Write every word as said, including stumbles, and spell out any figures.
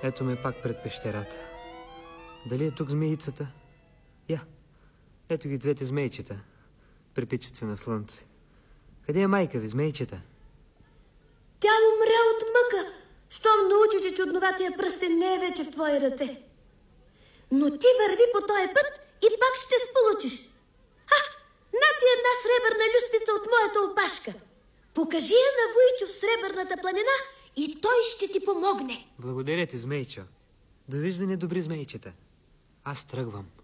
Ето ме пак пред пещерата. Дали е тук змеицата? Я, ето ги двете змейчета. Припичат се на слънце. Къде е майка ви, змейчета? Тя умря от мъка, щом научи, че чудноватия пръстен не е вече в твои ръце. Но ти върви по този път и пак ще сполучиш. А, на ти една сребърна люспица от моята опашка. Покажи я на Вуйчо в Сребърната планина и той ще ти помогне. Благодаря ти, змейчо. Довиждане, добри змейчета. Аз тръгвам.